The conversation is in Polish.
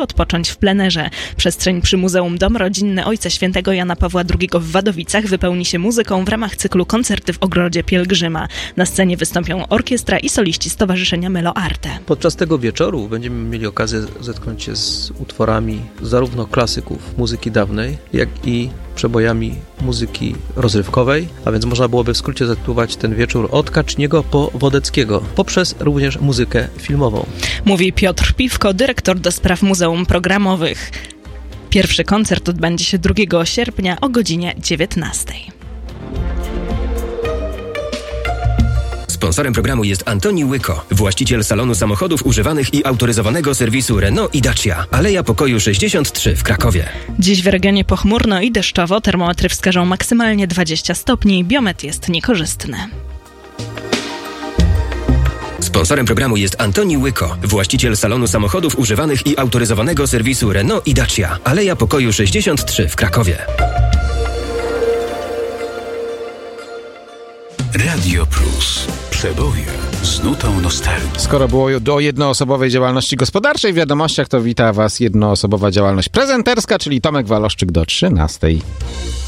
odpocząć w plenerze. Przestrzeń przy Muzeum Dom Rodzinny Ojca Świętego Jana Pawła II w Wadowicach wypełni się muzyką w ramach cyklu Koncerty w Ogrodzie Pielgrzyma. Na scenie wystąpią orkiestra i soliści Stowarzyszenia Melo Arte. Podczas tego wieczoru będziemy mieli okazję zetknąć się z utworami zarówno klasyków muzyki dawnej, jak i przebojami muzyki rozrywkowej, a więc można byłoby w skrócie zatytułować ten wieczór od Kaczniego po Wodeckiego, poprzez również muzykę filmową. Mówi Piotr Piwko, dyrektor do spraw muzeum programowych. Pierwszy koncert odbędzie się 2 sierpnia o godzinie 19. Sponsorem programu jest Antoni Łyko, właściciel salonu samochodów używanych i autoryzowanego serwisu Renault i Dacia. Aleja Pokoju 63 w Krakowie. Dziś w regionie pochmurno i deszczowo, termometry wskażą maksymalnie 20 stopni, biometr jest niekorzystny. Sponsorem programu jest Antoni Łyko, właściciel salonu samochodów używanych i autoryzowanego serwisu Renault i Dacia. Aleja Pokoju 63 w Krakowie. Radio Plus. Przeboje z nutą nostalgii. Skoro było do jednoosobowej działalności gospodarczej w wiadomościach, to wita Was jednoosobowa działalność prezenterska, czyli Tomek Waloszczyk do 13.